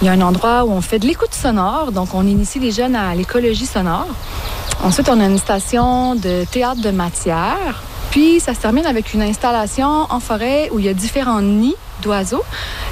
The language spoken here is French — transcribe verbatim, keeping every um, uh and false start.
Il y a un endroit où on fait de l'écoute sonore, donc on initie les jeunes à l'écologie sonore. Ensuite, on a une station de théâtre de matière. Puis, ça se termine avec une installation en forêt où il y a différents nids d'oiseaux.